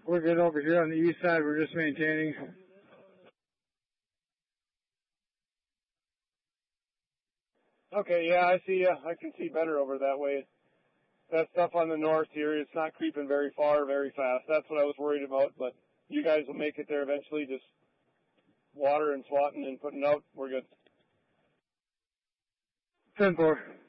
We're good over here on the east side. We're just maintaining. Okay, yeah, I see ya. I can see better over that way. That stuff on the north here, it's not creeping very far, very fast. That's what I was worried about, but you guys will make it there eventually. Just water and swatting and putting out. We're good. 10-4.